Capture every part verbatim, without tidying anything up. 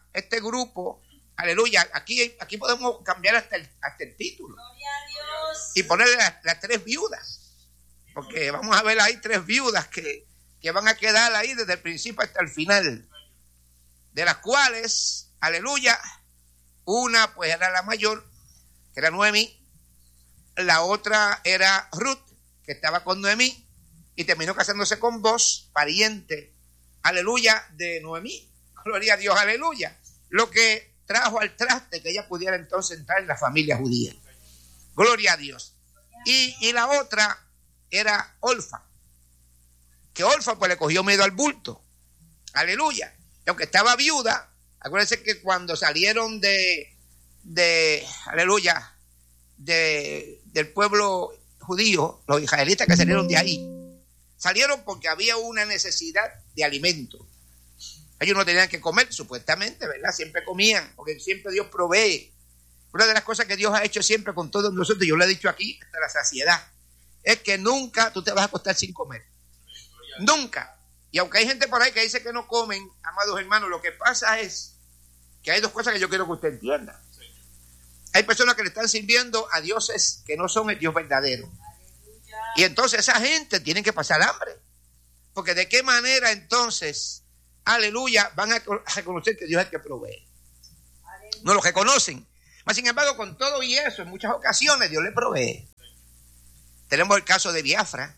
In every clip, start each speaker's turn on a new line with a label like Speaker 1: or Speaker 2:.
Speaker 1: este grupo, aleluya, aquí, aquí podemos cambiar hasta el, hasta el título. Y ponerle las, las tres viudas. Porque vamos a ver ahí tres viudas que, que van a quedar ahí desde el principio hasta el final. De las cuales, aleluya, una pues era la mayor, que era Noemí. La otra era Ruth, que estaba con Noemí. Y terminó casándose con Boaz, pariente, aleluya, de Noemí. Gloria a Dios, aleluya. Lo que trajo al traste que ella pudiera entonces entrar en la familia judía. Gloria a Dios. Y, y la otra era Orfa. Que Orfa pues le cogió miedo al bulto. Aleluya. Y aunque estaba viuda, acuérdense que cuando salieron de, de aleluya, de, del pueblo judío, los israelitas que salieron de ahí, salieron porque había una necesidad de alimento. Ellos no tenían que comer, supuestamente, ¿verdad? Siempre comían, porque siempre Dios provee. Una de las cosas que Dios ha hecho siempre con todos nosotros, yo lo he dicho aquí hasta la saciedad, es que nunca tú te vas a acostar sin comer. Nunca. Y aunque hay gente por ahí que dice que no comen, amados hermanos, lo que pasa es que hay dos cosas que yo quiero que usted entienda. Hay personas que le están sirviendo a dioses que no son el Dios verdadero. Y entonces esa gente tiene que pasar hambre. Porque de qué manera entonces, aleluya, van a reconocer que Dios es el que provee. No lo reconocen. Mas sin embargo, con todo y eso, en muchas ocasiones Dios le provee. Tenemos el caso de Biafra.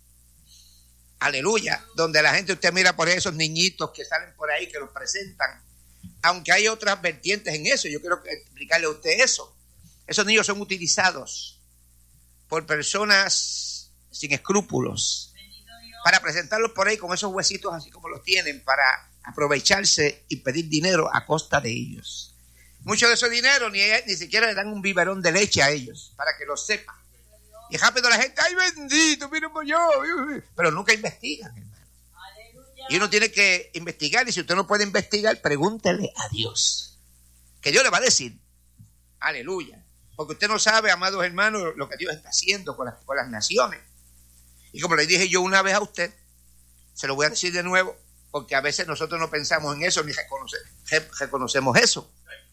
Speaker 1: Aleluya, donde la gente, usted mira por esos niñitos que salen por ahí, que los presentan. Aunque hay otras vertientes en eso, yo quiero explicarle a usted eso. Esos niños son utilizados por personas sin escrúpulos para presentarlos por ahí con esos huesitos así como los tienen, para aprovecharse y pedir dinero a costa de ellos. Mucho de ese dinero ni, ni siquiera le dan un biberón de leche a ellos, para que lo sepan. Y rápido la gente, ¡ay bendito, miren por yo! Pero nunca investigan, hermano. Y uno tiene que investigar, y si usted no puede investigar, pregúntele a Dios. Que Dios le va a decir, aleluya. Porque usted no sabe, amados hermanos, lo que Dios está haciendo con las, con las naciones. Y como le dije yo una vez a usted, se lo voy a decir de nuevo, porque a veces nosotros no pensamos en eso, ni reconoce, reconocemos eso.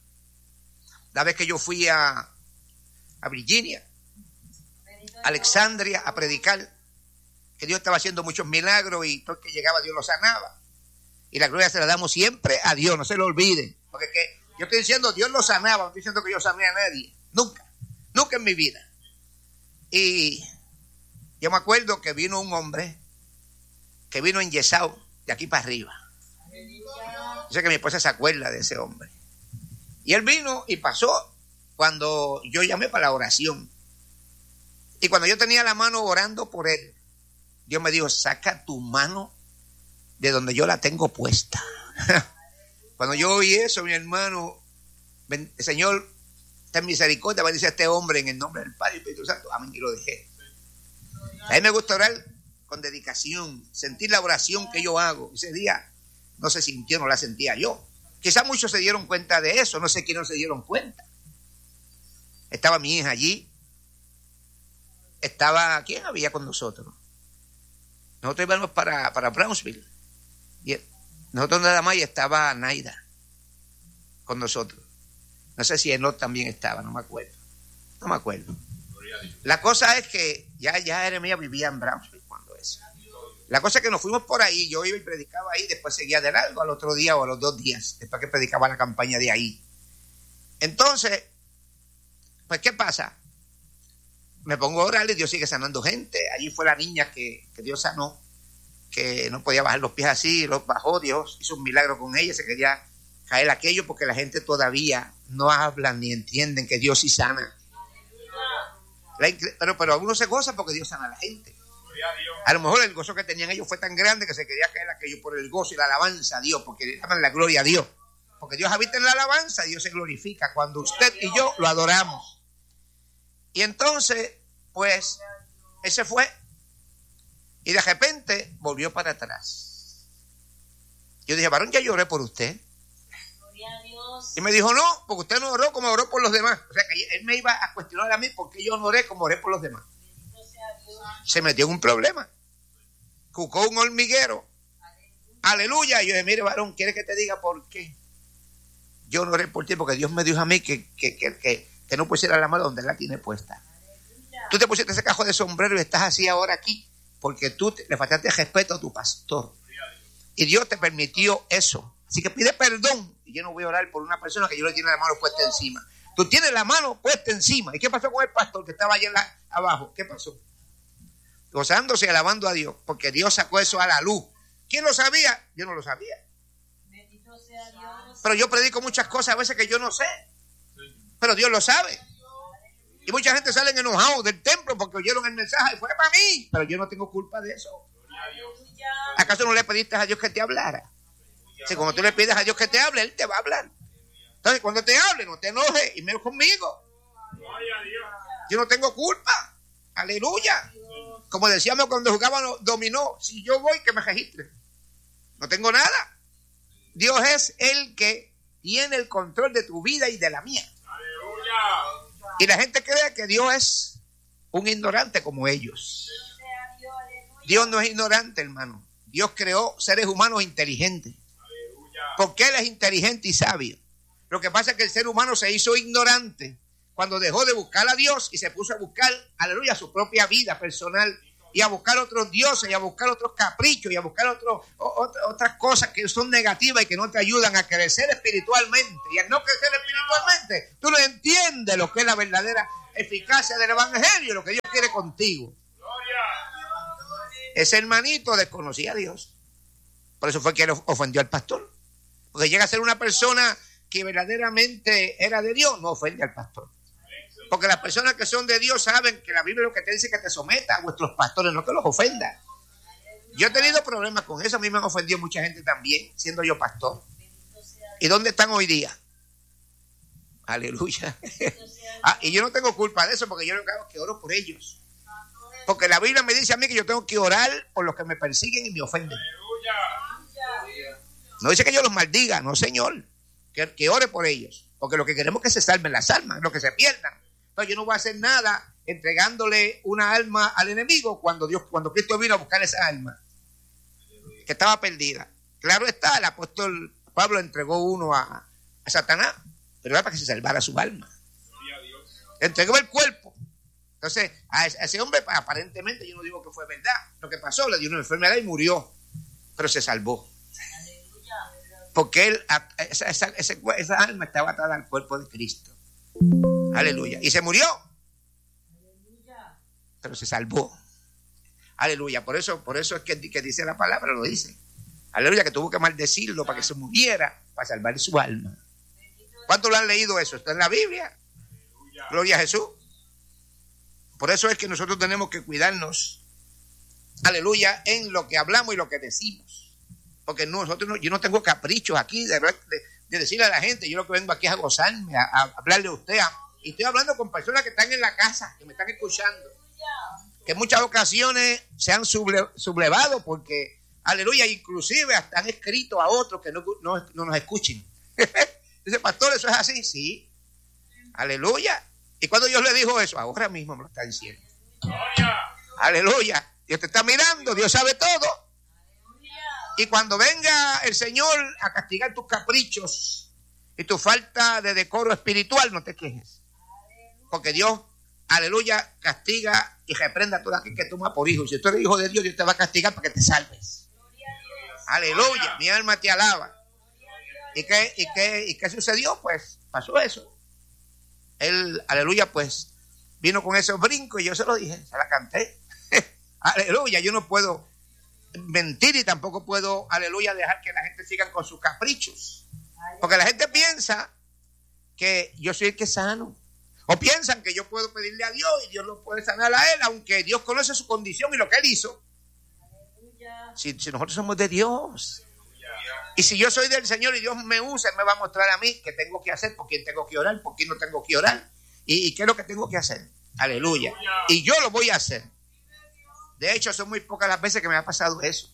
Speaker 1: La vez que yo fui a, a Virginia, Alexandria, a predicar, que Dios estaba haciendo muchos milagros y todo el que llegaba Dios lo sanaba. Y la gloria se la damos siempre a Dios, no se lo olviden. Porque que yo estoy diciendo Dios lo sanaba, no estoy diciendo que yo sané a nadie. Nunca, nunca en mi vida. Y yo me acuerdo que vino un hombre que vino enyesado de aquí para arriba. Yo sé que mi esposa se acuerda de ese hombre. Y él vino y pasó cuando yo llamé para la oración. Y cuando yo tenía la mano orando por él, Dios me dijo, saca tu mano de donde yo la tengo puesta. Cuando yo oí eso, mi hermano, el Señor, ten misericordia, bendice a este hombre en el nombre del Padre y del Espíritu Santo. Amén, y lo dejé. A mí me gusta orar con dedicación, sentir la oración que yo hago. Ese día no se sintió, no la sentía yo. Quizás muchos se dieron cuenta de eso, no sé quiénes no se dieron cuenta. Estaba mi hija allí. Estaba, ¿quién había con nosotros? Nosotros íbamos para, para Brownsville. Y nosotros nada más y estaba Naida con nosotros. No sé si Enoch también estaba, no me acuerdo. No me acuerdo. La cosa es que ya, ya Jeremías vivía en Brownsville cuando eso. La cosa es que nos fuimos por ahí, yo iba y predicaba ahí, después seguía de largo al otro día o a los dos días, después que predicaba la campaña de ahí. Entonces, pues ¿qué pasa? Me pongo a orar y Dios sigue sanando gente. Allí fue la niña que, que Dios sanó, que no podía bajar los pies así, los bajó Dios, hizo un milagro con ella, se quería caer aquello porque la gente todavía no hablan ni entienden que Dios sí sana. La, pero, pero algunos se gozan porque Dios sana a la gente. A lo mejor el gozo que tenían ellos fue tan grande que se quería caer aquello por el gozo y la alabanza a Dios, porque le llaman la gloria a Dios. Porque Dios habita en la alabanza, Dios se glorifica cuando usted y yo lo adoramos. Y entonces, pues, ese fue. Y de repente volvió para atrás. Yo dije, varón, ya lloré por usted. Gloria a Dios. Y me dijo, no, porque usted no oró como oró por los demás. O sea, que él me iba a cuestionar a mí porque yo no oré como oré por los demás. Se metió en un problema. Cucó un hormiguero. Aleluya. Aleluya. Y yo dije, mire, varón, ¿quiere que te diga por qué? yo no oré por ti porque Dios me dijo a mí que, que, que, que, que no pusiera la mano donde la tiene puesta. Tú te pusiste ese cajo de sombrero y estás así ahora aquí porque tú te, le faltaste respeto a tu pastor. Y Dios te permitió eso. Así que pide perdón. Y yo no voy a orar por una persona que yo le tiene la mano puesta encima. Tú tienes la mano puesta encima. ¿Y qué pasó con el pastor que estaba allá en la, abajo? ¿Qué pasó? Gozándose y alabando a Dios. Porque Dios sacó eso a la luz. ¿Quién lo sabía? Yo no lo sabía.
Speaker 2: Bendito sea Dios.
Speaker 1: Pero yo predico muchas cosas a veces que yo no sé. Pero Dios lo sabe. Y mucha gente sale enojado del templo porque oyeron el mensaje y fue para mí. Pero yo no tengo culpa de eso. ¿Acaso no le pediste a Dios que te hablara? Si cuando tú le pides a Dios que te hable, Él te va a hablar. Entonces cuando te hable, no te enojes y menos conmigo. Yo no tengo culpa. Aleluya. Como decíamos cuando jugábamos dominó, si yo voy, que me registre. No tengo nada. Dios es el que tiene el control de tu vida y de la mía. Y la gente cree que Dios es un ignorante como ellos. Dios no es ignorante, hermano. Dios creó seres humanos inteligentes. Porque Él es inteligente y sabio. Lo que pasa es que el ser humano se hizo ignorante cuando dejó de buscar a Dios y se puso a buscar, aleluya, su propia vida personal y a buscar otros dioses y a buscar otros caprichos y a buscar otros, otras, otras cosas que son negativas y que no te ayudan a crecer espiritualmente. Y al no crecer espiritualmente, tú no entiendes lo que es la verdadera eficacia del evangelio, lo que Dios quiere contigo. Ese hermanito desconocía a Dios. Por eso fue que él ofendió al pastor. Porque llega a ser una persona que verdaderamente era de Dios, no ofende al pastor. Porque las personas que son de Dios saben que la Biblia lo que te dice es que te someta a vuestros pastores, no que los ofenda. Yo he tenido problemas con eso, a mí me han ofendido mucha gente también, siendo yo pastor. ¿Y dónde están hoy día? Aleluya. Ah, y yo no tengo culpa de eso, porque yo lo que hago es que oro por ellos. Porque la Biblia me dice a mí que yo tengo que orar por los que me persiguen y me ofenden. No dice que yo los maldiga, no, Señor. Que, que ore por ellos. Porque lo que queremos es que se salven las almas, no que se pierdan. Entonces yo no voy a hacer nada entregándole una alma al enemigo cuando Dios, cuando Cristo vino a buscar esa alma que estaba perdida. Claro está, el apóstol Pablo entregó uno a, a Satanás, pero era para que se salvara su alma. Entregó el cuerpo. Entonces, a ese hombre aparentemente, yo no digo que fue verdad, lo que pasó, le dio una enfermedad y murió, pero se salvó. Porque él, esa, esa, esa, esa alma estaba atada al cuerpo de Cristo. Aleluya. Y se murió. Pero se salvó. Aleluya. Por eso, por eso es que, que dice la palabra, lo dice. Aleluya, que tuvo que maldecirlo para que se muriera, para salvar su alma. ¿Cuántos lo han leído eso? Está en la Biblia. Gloria a Jesús. Por eso es que nosotros tenemos que cuidarnos, aleluya, en lo que hablamos y lo que decimos. Porque nosotros no, yo no tengo caprichos aquí de, de, de decirle a la gente, yo lo que vengo aquí es a gozarme, a, a hablarle a usted. A, y estoy hablando con personas que están en la casa, que me están escuchando. Que en muchas ocasiones se han suble, sublevado porque, aleluya, inclusive hasta han escrito a otros que no, no, no nos escuchen. Dice, pastor, ¿eso es así? Sí. Aleluya. ¿Y cuando Dios le dijo eso? Ahora mismo me lo está diciendo. Aleluya. Dios te está mirando, Dios sabe todo. Y cuando venga el Señor a castigar tus caprichos y tu falta de decoro espiritual, no te quejes. Porque Dios, aleluya, castiga y reprenda a todo aquel que toma por hijo. Y si tú eres hijo de Dios, Dios te va a castigar para que te salves. Aleluya, mi alma te alaba. ¿Y qué, y qué, y qué sucedió? Pues pasó eso. Él, aleluya, pues vino con esos brincos y yo se lo dije, se la canté. Aleluya, yo no puedo mentir y tampoco puedo, aleluya, dejar que la gente siga con sus caprichos. Porque la gente piensa que yo soy el que sano. O piensan que yo puedo pedirle a Dios y Dios lo puede sanar a él, aunque Dios conoce su condición y lo que él hizo. Si, si nosotros somos de Dios. Y si yo soy del Señor y Dios me usa, Él me va a mostrar a mí qué tengo que hacer, por quién tengo que orar, por quién no tengo que orar. Y, y qué es lo que tengo que hacer. Aleluya. Y yo lo voy a hacer. De hecho, son muy pocas las veces que me ha pasado eso.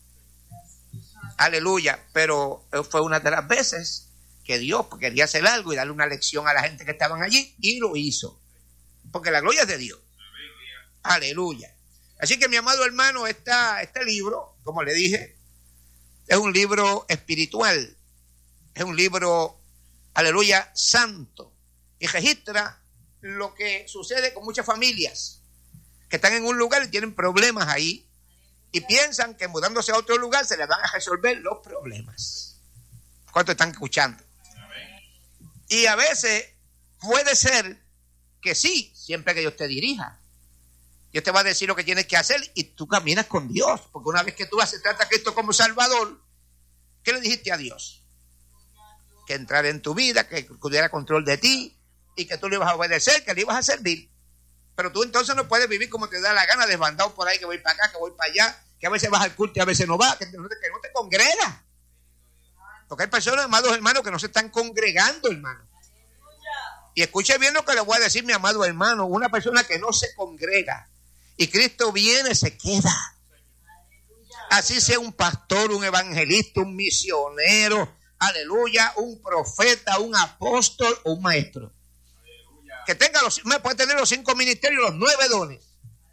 Speaker 1: Aleluya. Pero fue una de las veces que Dios quería hacer algo y darle una lección a la gente que estaban allí. Y lo hizo. Porque la gloria es de Dios. Aleluya. Así que mi amado hermano, esta, este libro, como le dije, es un libro espiritual. Es un libro aleluya, santo. Y registra lo que sucede con muchas familias que están en un lugar y tienen problemas ahí y piensan que mudándose a otro lugar se les van a resolver los problemas. ¿Cuántos están escuchando? Y a veces puede ser que sí, siempre que Dios te dirija. Dios te va a decir lo que tienes que hacer y tú caminas con Dios. Porque una vez que tú aceptaste a Cristo como Salvador, ¿qué le dijiste a Dios? Que entrara en tu vida, que tuviera control de ti y que tú le ibas a obedecer, que le ibas a servir. Pero tú entonces no puedes vivir como te da la gana, desbandado por ahí, que voy para acá, que voy para allá, que a veces vas al culto y a veces no vas, que no te, que no te congregas. Porque hay personas, amados hermanos, que no se están congregando, hermano. Y escuche bien lo que le voy a decir, mi amado hermano. Una persona que no se congrega y Cristo viene, se queda. Así sea un pastor, un evangelista, un misionero, aleluya, un profeta, un apóstol o un maestro. Que tenga los, puede tener los cinco ministerios, los nueve dones.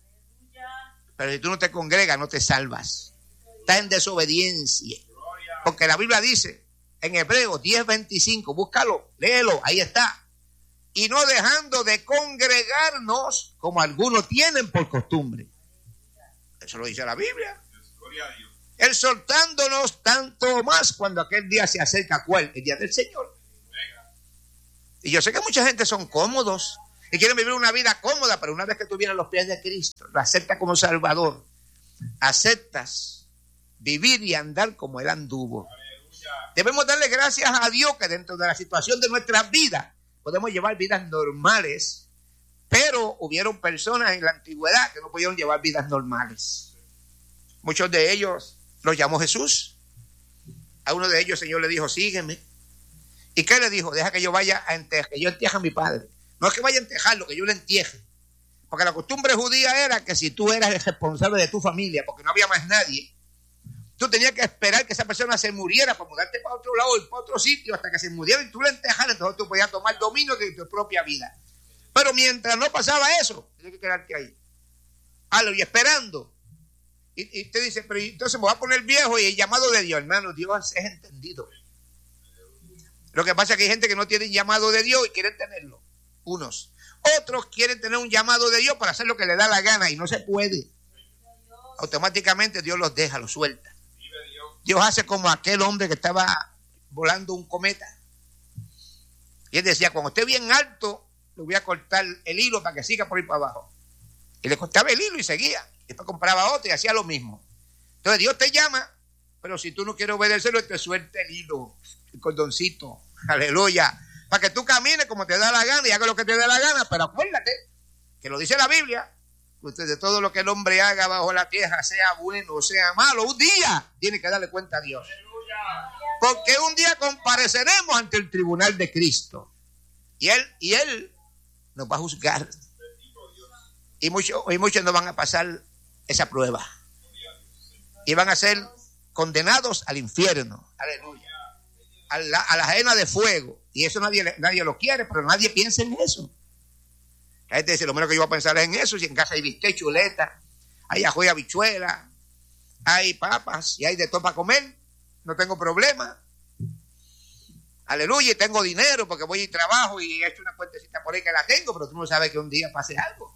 Speaker 1: Pero si tú no te congregas, no te salvas. Estás en desobediencia. Porque la Biblia dice en Hebreos diez veinticinco, búscalo, léelo, ahí está. Y no dejando de congregarnos como algunos tienen por costumbre. Eso lo dice la Biblia. Exhortándonos tanto más cuando aquel día se acerca. ¿Cuál? El día del Señor. Y yo sé que mucha gente son cómodos y quieren vivir una vida cómoda, pero una vez que tú vienes a los pies de Cristo, lo aceptas como Salvador, aceptas vivir y andar como Él anduvo. Debemos darle gracias a Dios que dentro de la situación de nuestras vidas podemos llevar vidas normales, pero hubieron personas en la antigüedad que no pudieron llevar vidas normales. Muchos de ellos los llamó Jesús. A uno de ellos el Señor le dijo, sígueme. ¿Y qué le dijo? Deja que yo vaya a entejar, que yo entieje a mi padre. No es que vaya a entejarlo, que yo le entieje. Porque la costumbre judía era que si tú eras el responsable de tu familia, porque no había más nadie, tú tenías que esperar que esa persona se muriera para mudarte para otro lado y para otro sitio hasta que se muriera y tú le entejaras, entonces tú podías tomar dominio de tu propia vida. Pero mientras no pasaba eso, tienes que quedarte ahí. Halo, y esperando. Y, y te dice, pero entonces me voy a poner viejo y el llamado de Dios, hermano, Dios es entendido. Lo que pasa es que hay gente que no tiene llamado de Dios y quieren tenerlo. Unos. Otros quieren tener un llamado de Dios para hacer lo que le da la gana y no se puede. Automáticamente Dios los deja, los suelta. Dios hace como aquel hombre que estaba volando un cometa. Y él decía, cuando esté bien alto, le voy a cortar el hilo para que siga por ahí para abajo. Y le cortaba el hilo y seguía. Y después compraba otro y hacía lo mismo. Entonces Dios te llama, pero si tú no quieres obedecerlo, te suelta el hilo, el cordoncito. Aleluya. Para que tú camines como te da la gana y hagas lo que te dé la gana. Pero acuérdate que lo dice la Biblia. Usted de todo lo que el hombre haga bajo la tierra, sea bueno o sea malo, un día tiene que darle cuenta a Dios. Porque un día compareceremos ante el tribunal de Cristo. Y Él, y él nos va a juzgar. Y muchos, y muchos no van a pasar esa prueba. Y van a ser condenados al infierno. Aleluya. A la, a la ajena de fuego. Y eso nadie, nadie lo quiere, pero nadie piensa en eso. La gente dice, lo menos que yo voy a pensar es en eso. Si en casa hay bistec, chuleta, hay ajo y habichuela, hay papas y hay de todo para comer, no tengo problema. Aleluya, y tengo dinero porque voy y trabajo y he hecho una cuentecita por ahí que la tengo, pero tú no sabes que un día pase algo.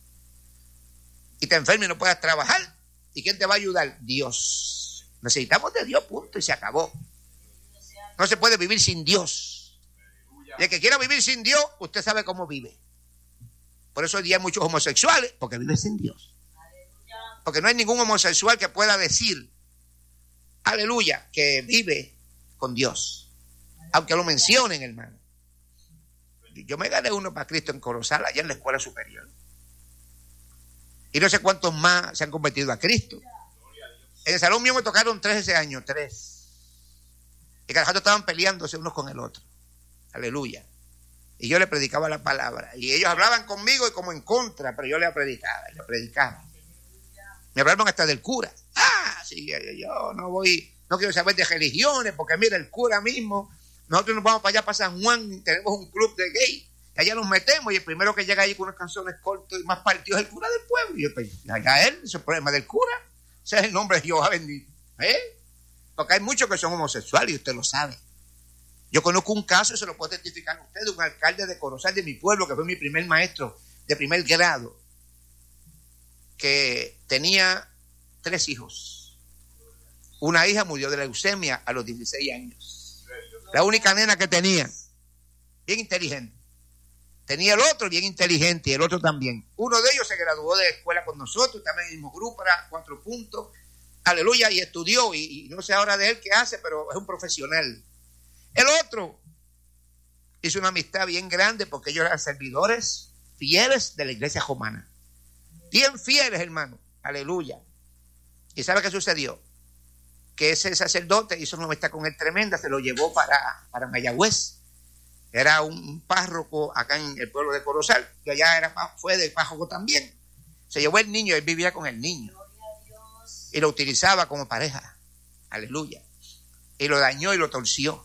Speaker 1: Y te enfermes y no puedas trabajar. ¿Y quién te va a ayudar? Dios. Necesitamos de Dios, punto, y se acabó. No se puede vivir sin Dios. Y el que quiera vivir sin Dios, usted sabe cómo vive. Por eso hoy día hay muchos homosexuales, porque viven sin Dios. Porque no hay ningún homosexual que pueda decir, aleluya, que vive con Dios. Aunque lo mencionen, hermano. Yo me gané uno para Cristo en Corozal, allá en la escuela superior. Y no sé cuántos más se han convertido a Cristo. En el salón mío me tocaron tres ese año, tres. Y cada rato estaban peleándose unos con el otro. Aleluya. Y yo le predicaba la palabra. Y ellos hablaban conmigo y como en contra, pero yo le predicaba, le predicaba. Me hablaron hasta del cura. Ah, sí, yo, yo no voy, no quiero saber de religiones, porque mira, el cura mismo, nosotros nos vamos para allá, para San Juan, tenemos un club de gay, y allá nos metemos, y el primero que llega ahí con unas canciones cortas y más partidos es el cura del pueblo. Y yo pensé, allá él, ese es el problema del cura. Ese es el nombre de Jehová bendito. ¿Eh? Porque hay muchos que son homosexuales y usted lo sabe. Yo conozco un caso, se lo puedo testificar a ustedes, un alcalde de Corozal, de mi pueblo, que fue mi primer maestro de primer grado, que tenía tres hijos. Una hija murió de leucemia a los dieciséis años. La única nena que tenía, bien inteligente. Tenía el otro bien inteligente y el otro también. Uno de ellos se graduó de escuela con nosotros, también en el mismo grupo, era cuatro puntos. Aleluya, y estudió, y, y no sé ahora de él qué hace, pero es un profesional. El otro hizo una amistad bien grande porque ellos eran servidores fieles de la iglesia romana. Bien fieles, hermano. Aleluya. ¿Y sabe qué sucedió? Que ese sacerdote hizo una amistad con él tremenda, se lo llevó para, para Mayagüez. Era un párroco acá en el pueblo de Corozal, que allá era, fue de párroco también. Se llevó el niño, él vivía con el niño. Y lo utilizaba como pareja. Aleluya. Y lo dañó y lo torció.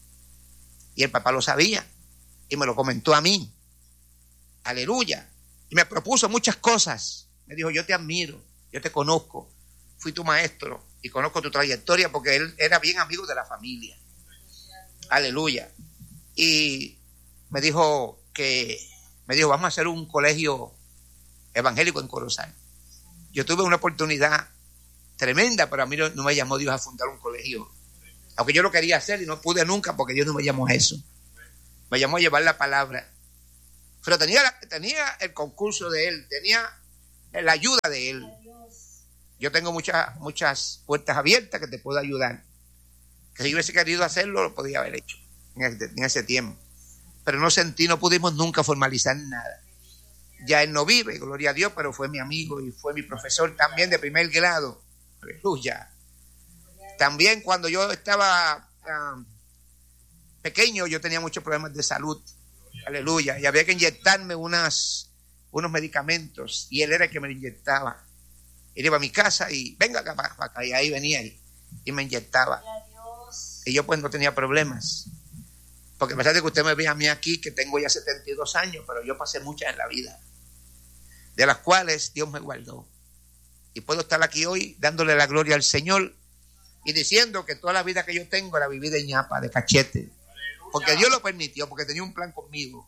Speaker 1: Y el papá lo sabía. Y me lo comentó a mí. Aleluya. Y me propuso muchas cosas. Me dijo, yo te admiro, yo te conozco. Fui tu maestro y conozco tu trayectoria porque él era bien amigo de la familia. Aleluya. Y me dijo que, me dijo, vamos a hacer un colegio evangélico en Corozal. Yo tuve una oportunidad tremenda, pero a mí no, no me llamó Dios a fundar un colegio. Aunque yo lo quería hacer y no pude nunca porque Dios no me llamó a eso. Me llamó a llevar la palabra. Pero tenía, tenía el concurso de él, tenía la ayuda de él. Yo tengo muchas, muchas puertas abiertas que te puedo ayudar. Que si yo hubiese querido hacerlo, lo podía haber hecho en ese, en ese tiempo. Pero no sentí, no pudimos nunca formalizar nada. Ya él no vive, gloria a Dios, pero fue mi amigo y fue mi profesor también de primer grado. Aleluya. También cuando yo estaba um, pequeño, yo tenía muchos problemas de salud. Aleluya. Y había que inyectarme unas, unos medicamentos. Y él era el que me inyectaba. Él iba a mi casa y venga acá, para acá. Y ahí venía y, y me inyectaba. Y yo pues no tenía problemas. Porque a pesar de que usted me ve a mí aquí, que tengo ya setenta y dos años, pero yo pasé muchas en la vida. De las cuales Dios me guardó. Y puedo estar aquí hoy dándole la gloria al Señor y diciendo que toda la vida que yo tengo la viví de ñapa, de cachete. Porque Dios lo permitió, porque tenía un plan conmigo.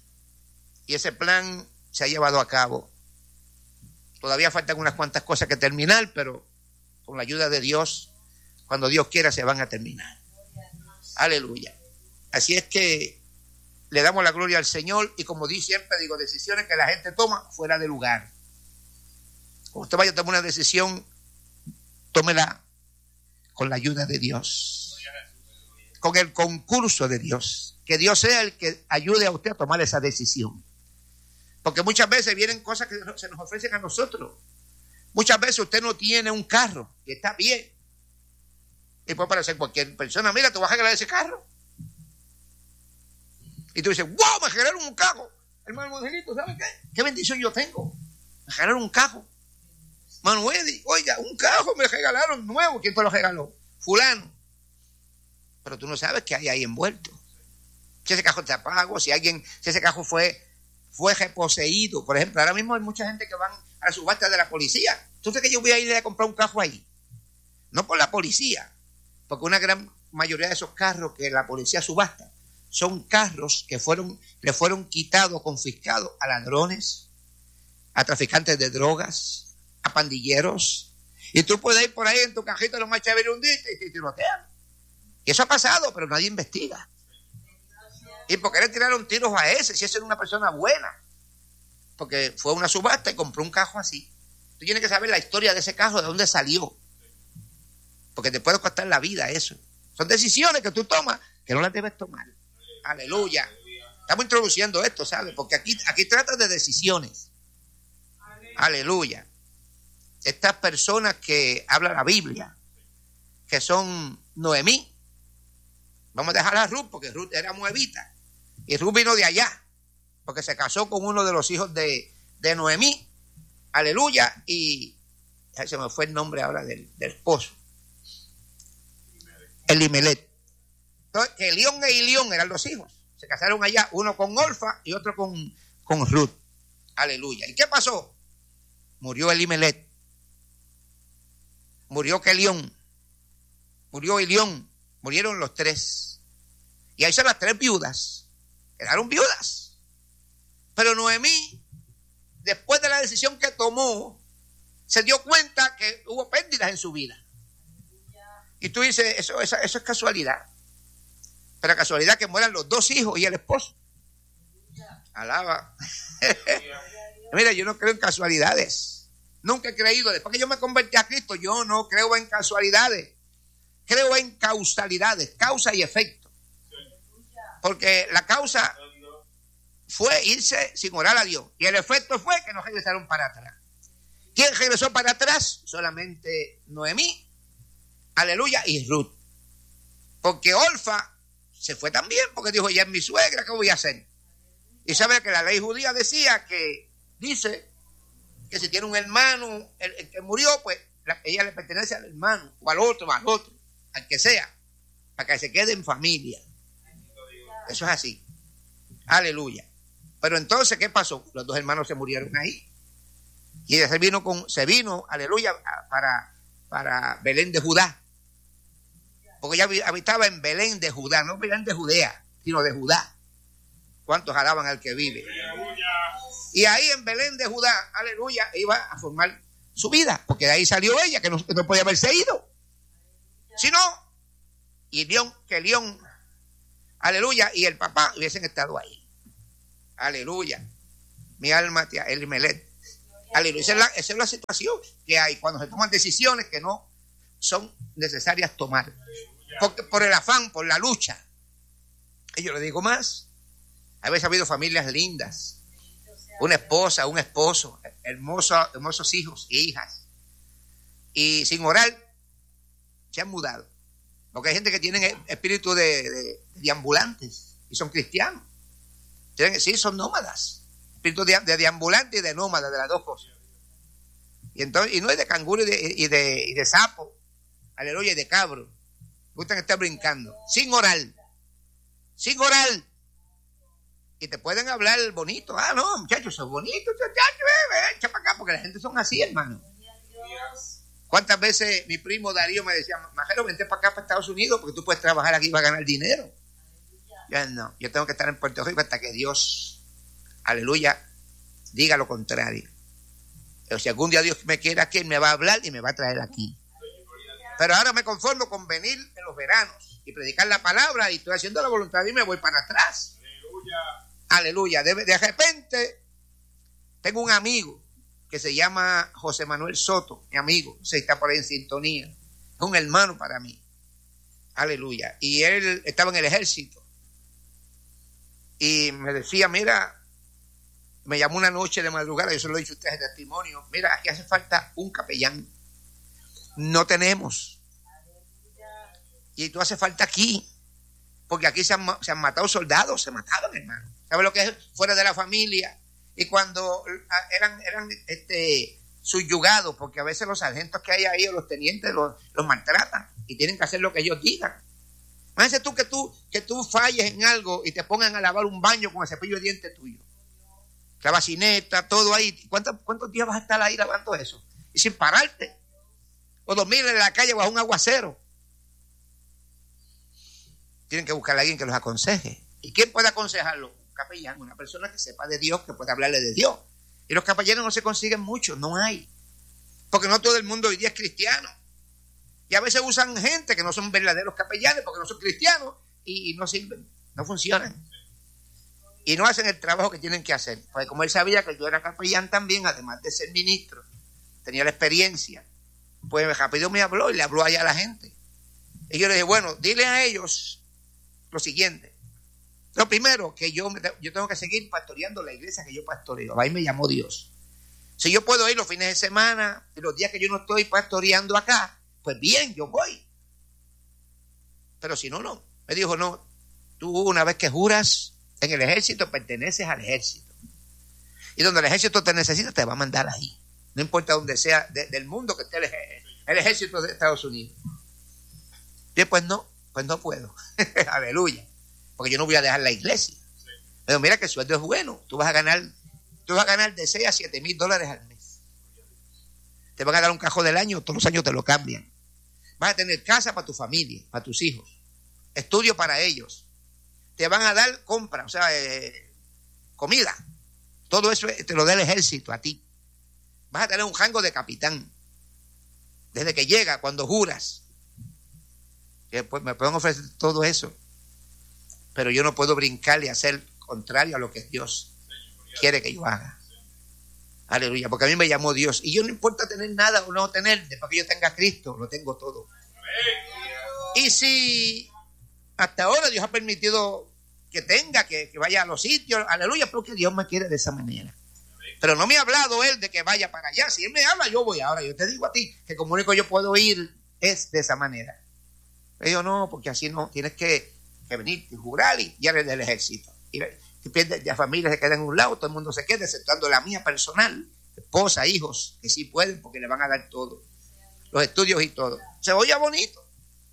Speaker 1: Y ese plan se ha llevado a cabo. Todavía faltan unas cuantas cosas que terminar, pero con la ayuda de Dios, cuando Dios quiera, se van a terminar. Aleluya. Así es que le damos la gloria al Señor y como di siempre, digo, decisiones que la gente toma fuera de lugar. Cuando usted vaya a tomar una decisión, tómela con la ayuda de Dios, con el concurso de Dios, que Dios sea el que ayude a usted a tomar esa decisión. Porque muchas veces vienen cosas que se nos ofrecen a nosotros. Muchas veces usted no tiene un carro y está bien. Y puede parecer cualquier persona, mira, tú vas a regalar ese carro. Y tú dices, wow, me regalaron un carro. Hermano Angelito, ¿sabes qué? ¿Qué bendición yo tengo? Me regalaron un carro. Manuel, oiga, un carro me regalaron nuevo. ¿Quién te lo regaló? Fulano. Pero tú no sabes qué hay ahí envuelto. Si ese carro está pago, si alguien, si ese carro fue, fue reposeído. Por ejemplo, ahora mismo hay mucha gente que van a la subasta de la policía. ¿Tú crees que yo voy a ir a comprar un carro ahí? No por la policía, porque una gran mayoría de esos carros que la policía subasta son carros que fueron, le fueron quitados, confiscados a ladrones, a traficantes de drogas, a pandilleros. Y tú puedes ir por ahí en tu cajita de los más chéveres un día y te tirotean. Y eso ha pasado, pero nadie investiga. ¿Y por qué le tiraron tiros a ese? Si ese era una persona buena. Porque fue a una subasta y compró un carro así. Tú tienes que saber la historia de ese carro, de dónde salió. Porque te puede costar la vida eso. Son decisiones que tú tomas que no las debes tomar. Aleluya. Estamos introduciendo esto, ¿sabes? Porque aquí, aquí trata de decisiones. Aleluya. Estas personas que habla la Biblia, que son Noemí. Vamos a dejar a Ruth, porque Ruth era moabita. Y Ruth vino de allá, porque se casó con uno de los hijos de, de Noemí. Aleluya. Y se me fue el nombre ahora del, del esposo. Elimelech. Entonces, Elión e Ilión eran los hijos. Se casaron allá, uno con Orfa y otro con, con Ruth. Aleluya. ¿Y qué pasó? Murió Elimelech. Murió Kelión. Murió Ilión. Murieron los tres. Y ahí son las tres viudas. Quedaron viudas. Pero Noemí, después de la decisión que tomó, se dio cuenta que hubo pérdidas en su vida. Y tú dices, eso, eso, eso es casualidad. Pero casualidad que mueran los dos hijos y el esposo. Alaba. Mira, yo no creo en casualidades. Nunca he creído. Después que yo me convertí a Cristo, yo no creo en casualidades. Creo en causalidades, causa y efecto. Porque la causa fue irse sin orar a Dios. Y el efecto fue que nos regresaron para atrás. ¿Quién regresó para atrás? Solamente Noemí. Aleluya. Y Ruth. Porque Orfa se fue también, porque dijo, ella es mi suegra, ¿qué voy a hacer? Y sabe que la ley judía decía que, dice, que si tiene un hermano, el, el que murió, pues la, ella le pertenece al hermano, o al otro, al otro, al que sea, para que se quede en familia. Eso es así. Aleluya. Pero entonces, ¿qué pasó? Los dos hermanos se murieron ahí. Y ella se vino, con, se vino, aleluya, para, para Belén de Judá. Porque ella habitaba en Belén de Judá, no Belén de Judea, sino de Judá. ¿Cuántos alaban al que vive? Y ahí en Belén de Judá, aleluya, iba a formar su vida, porque de ahí salió ella, que no, que no podía haberse ido. Si no, y León, que León, aleluya, y el papá hubiesen estado ahí. Aleluya. Mi alma te Elimelech. Aleluya. Esa es, la, esa es la situación que hay cuando se toman decisiones que no son necesarias tomar. Porque, por el afán, por la lucha. Y yo le digo más. A veces ha habido familias lindas. Una esposa, un esposo, hermoso, hermosos hijos e hijas. Y sin orar, se han mudado. Porque hay gente que tiene espíritu de, de, de ambulantes y son cristianos. Tienen, sí, son nómadas. Espíritu de, de, de ambulante y de nómada, de las dos cosas. Y, entonces, y no es de canguro y de, y de, y de sapo. Aleluya, y de cabro. Me gustan estar brincando. Sin orar. Sin orar. Y te pueden hablar bonito. Ah, no, muchachos, son bonitos, muchachos, eh, echa para acá, porque la gente son así, hermano. ¿Cuántas veces mi primo Darío me decía, Majero, vente para acá, para Estados Unidos, porque tú puedes trabajar aquí y vas a ganar dinero? Yo no, yo tengo que estar en Puerto Rico hasta que Dios, aleluya, diga lo contrario. Pero si algún día Dios me quiere aquí, Él me va a hablar y me va a traer aquí. Pero ahora me conformo con venir en los veranos y predicar la palabra y estoy haciendo la voluntad y me voy para atrás. Aleluya. De, de repente tengo un amigo que se llama José Manuel Soto, mi amigo, se está por ahí en sintonía. Es un hermano para mí. Aleluya. Y él estaba en el ejército. Y me decía, mira, me llamó una noche de madrugada, yo se lo he dicho a ustedes de testimonio, mira, aquí hace falta un capellán. No tenemos. Y tú hace falta aquí. Porque aquí se han, se han matado soldados, se mataban, hermano. ¿Sabes lo que es fuera de la familia? Y cuando eran, eran este, subyugados, porque a veces los sargentos que hay ahí o los tenientes los, los maltratan y tienen que hacer lo que ellos digan. Imagínate tú que, tú que tú falles en algo y te pongan a lavar un baño con el cepillo de dientes tuyo. La bacineta, todo ahí. ¿Cuántos, ¿Cuántos días vas a estar ahí lavando eso? Y sin pararte. O dormir en la calle bajo un aguacero. Tienen que buscar a alguien que los aconseje. ¿Y quién puede aconsejarlo? Un capellán, una persona que sepa de Dios, que pueda hablarle de Dios. Y los capellanes no se consiguen mucho, no hay. Porque no todo el mundo hoy día es cristiano. Y a veces usan gente que no son verdaderos capellanes porque no son cristianos y, y no sirven, no funcionan. Y no hacen el trabajo que tienen que hacer. Porque como él sabía que yo era capellán también, además de ser ministro, tenía la experiencia, pues rápido me habló y le habló allá a la gente. Y yo le dije, bueno, dile a ellos lo siguiente. Lo primero, que yo, yo tengo que seguir pastoreando la iglesia que yo pastoreo. Ahí me llamó Dios. Si yo puedo ir los fines de semana y los días que yo no estoy pastoreando acá, pues bien, yo voy. Pero si no, no. Me dijo, no, tú una vez que juras en el ejército, perteneces al ejército. Y donde el ejército te necesita, te va a mandar ahí. No importa donde sea de, del mundo que esté el, el ejército de Estados Unidos. Y pues no, pues no puedo. Aleluya. Porque yo no voy a dejar la iglesia. Pero mira que el sueldo es bueno. Tú vas a ganar, tú vas a ganar de seis a siete mil dólares al mes. Te van a dar un cajón del año, todos los años te lo cambian. Vas a tener casa para tu familia, para tus hijos. Estudio para ellos. te van a dar compra, o sea, eh, comida. Todo eso te lo da el ejército a ti. Vas a tener un rango de capitán. Desde que llega, cuando juras. Pues me pueden ofrecer todo eso. Pero yo no puedo brincar y hacer contrario a lo que Dios quiere que yo haga. Aleluya, porque a mí me llamó Dios. Y yo no importa tener nada o no tener, después que yo tenga a Cristo, lo tengo todo. Y si hasta ahora Dios ha permitido que tenga, que, que vaya a los sitios, aleluya, porque Dios me quiere de esa manera. Pero no me ha hablado Él de que vaya para allá. Si Él me habla, yo voy. Ahora yo te digo a ti que como único yo puedo ir es de esa manera. Pero yo no, porque así no, tienes que, que venir y jurar y ya eres del ejército. Y pierdes, la familia se queda en un lado, todo el mundo se queda, exceptuando la mía personal, esposa, hijos, que sí pueden porque le van a dar todo, los estudios y todo. Se oye bonito,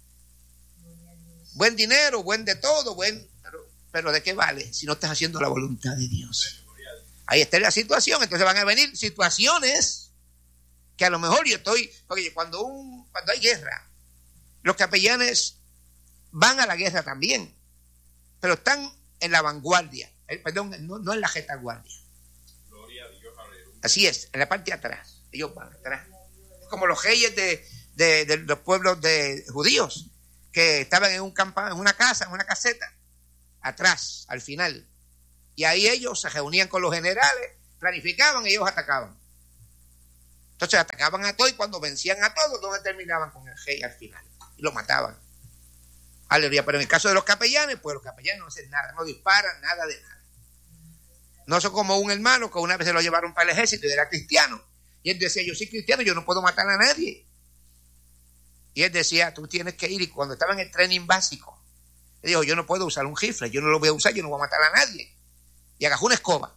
Speaker 1: buen dinero, buen de todo, buen, pero, pero ¿de qué vale si no estás haciendo la voluntad de Dios? Ahí está la situación. Entonces van a venir situaciones que a lo mejor yo estoy, porque cuando, un, cuando hay guerra, los capellanes van a la guerra también, pero están en la vanguardia, eh, perdón, no, no en la retaguardia. Gloria a Dios, aleluya. Así es, en la parte de atrás, ellos van atrás. Es como los reyes de, de, de los pueblos de judíos, que estaban en un campa, en una casa, en una caseta, atrás, al final. Y ahí ellos se reunían con los generales, planificaban y ellos atacaban. Entonces atacaban a todos y cuando vencían a todos, ¿dónde terminaban con el rey al final? Y lo mataban. Aleluya. Pero en el caso de los capellanes, pues los capellanes no hacen nada, no disparan, nada de nada. No son como un hermano que una vez se lo llevaron para el ejército y era cristiano. Y él decía, yo soy cristiano, yo no puedo matar a nadie. Y él decía, tú tienes que ir. Y cuando estaba en el training básico, él dijo, yo no puedo usar un rifle, yo no lo voy a usar, yo no voy a matar a nadie. Y agarró una escoba.